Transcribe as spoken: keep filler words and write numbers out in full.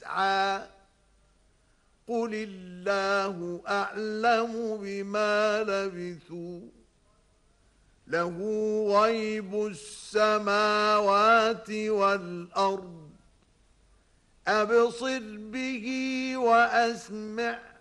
يسعى قل الله أعلم بما لبثوا له غيب السماوات والأرض أبصر به وأسمع